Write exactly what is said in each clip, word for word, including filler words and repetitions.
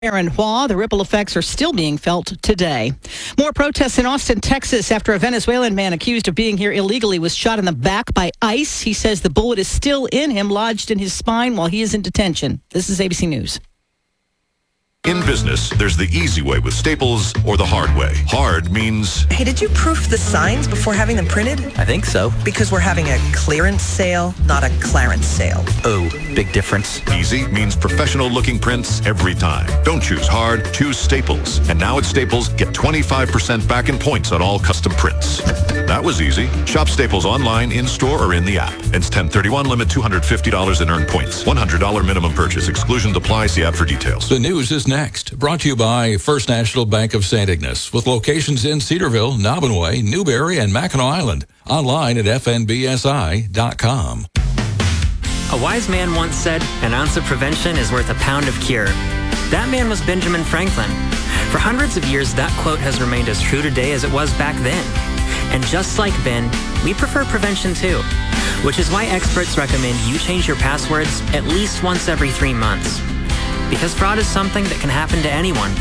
Aaron Hua. The ripple effects are still being felt today. More protests in Austin, Texas, after a Venezuelan man accused of being here illegally was shot in the back by ICE. He says the bullet is still in him, lodged in his spine while he is in detention. This is A B C News. In business, there's the easy way with Staples or the hard way. Hard means... Hey, did you proof the signs before having them printed? I think so. Because we're having a clearance sale, not a Clarence sale. Oh, big difference. Easy means professional-looking prints every time. Don't choose hard, choose Staples. And now at Staples, get twenty-five percent back in points on all custom prints. That was easy. Shop Staples online, in-store, or in the app. Ends ten thirty-one, limit two hundred fifty dollars in earned points. one hundred dollars minimum purchase. Exclusions apply. See app for details. The news is next. Brought to you by First National Bank of Saint Ignace, with locations in Cedarville, Nobbinway, Newberry, and Mackinac Island. Online at f n b s i dot com. A wise man once said, an ounce of prevention is worth a pound of cure. That man was Benjamin Franklin. For hundreds of years, that quote has remained as true today as it was back then. And just like Ben, we prefer prevention too, which is why experts recommend you change your passwords at least once every three months. Because fraud is something that can happen to anyone.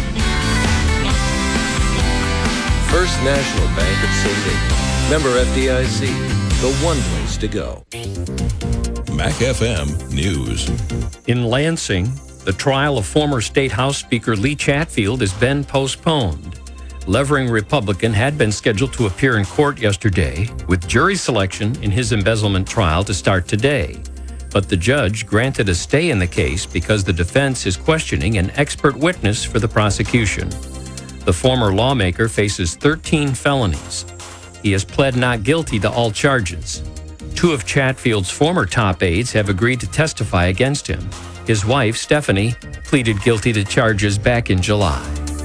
First National Bank of Saint Ignace. Member F D I C. The one place to go. Mac F M News. In Lansing, the trial of former State House Speaker Lee Chatfield has been postponed. Levering Republican had been scheduled to appear in court yesterday, with jury selection in his embezzlement trial to start today. But the judge granted a stay in the case because the defense is questioning an expert witness for the prosecution. The former lawmaker faces thirteen felonies. He has pled not guilty to all charges. Two of Chatfield's former top aides have agreed to testify against him. His wife, Stephanie, pleaded guilty to charges back in July.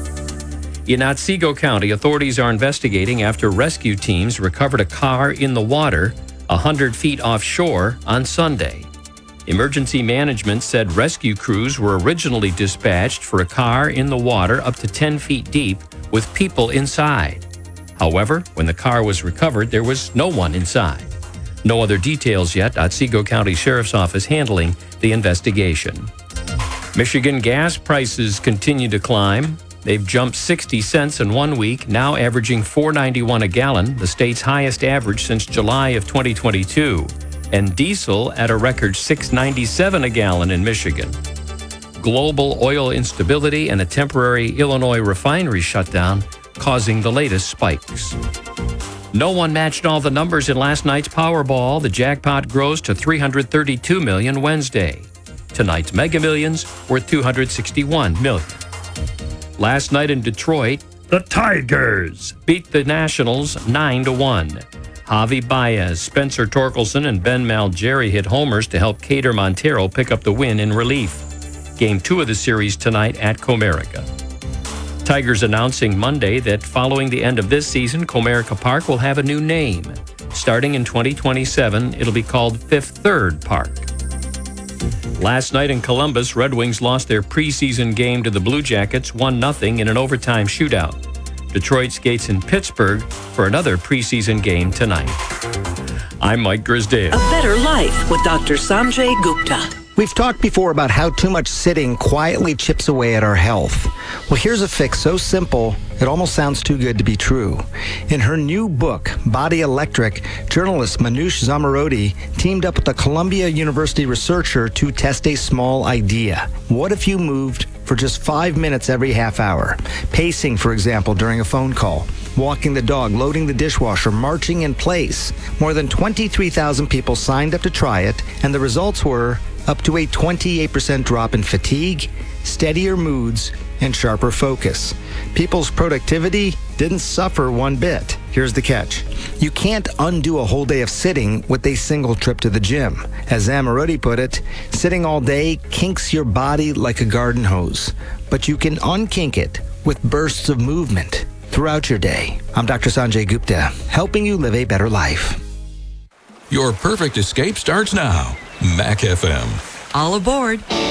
In Otsego County, authorities are investigating after rescue teams recovered a car in the water one hundred feet offshore on Sunday. Emergency management said rescue crews were originally dispatched for a car in the water up to ten feet deep with people inside. However, when the car was recovered, there was no one inside. No other details yet. Otsego County Sheriff's Office handling the investigation. Michigan gas prices continue to climb. They've jumped sixty cents in one week, now averaging four ninety-one a gallon, the state's highest average since July of twenty twenty-two. And diesel at a record six ninety-seven a gallon in Michigan. Global oil instability and a temporary Illinois refinery shutdown causing the latest spikes. No one matched all the numbers in last night's Powerball. The jackpot grows to three hundred thirty-two million dollars Wednesday. Tonight's Mega Millions worth two hundred sixty-one million dollars. Last night in Detroit, the Tigers beat the Nationals nine to one. Javi Baez, Spencer Torkelson, and Ben Malgeri hit homers to help Cater Montero pick up the win in relief. Game two of the series tonight at Comerica. Tigers announcing Monday that following the end of this season, Comerica Park will have a new name. Starting in twenty twenty-seven, it'll be called Fifth Third Park. Last night in Columbus, Red Wings lost their preseason game to the Blue Jackets one nothing in an overtime shootout. Detroit skates in Pittsburgh for another preseason game tonight. I'm Mike Grisdale. A better life with Doctor Sanjay Gupta. We've talked before about how too much sitting quietly chips away at our health. Well, here's a fix so simple, it almost sounds too good to be true. In her new book, Body Electric, journalist Manoush Zomorodi teamed up with a Columbia University researcher to test a small idea. What if you moved for just five minutes every half hour? Pacing, for example, during a phone call. Walking the dog, loading the dishwasher, marching in place. More than twenty-three thousand people signed up to try it, and the results were up to a twenty-eight percent drop in fatigue, steadier moods, and sharper focus. People's productivity didn't suffer one bit. Here's the catch. You can't undo a whole day of sitting with a single trip to the gym. As Zamorodi put it, sitting all day kinks your body like a garden hose. But you can unkink it with bursts of movement throughout your day. I'm Doctor Sanjay Gupta, helping you live a better life. Your perfect escape starts now. Mac F M. All aboard.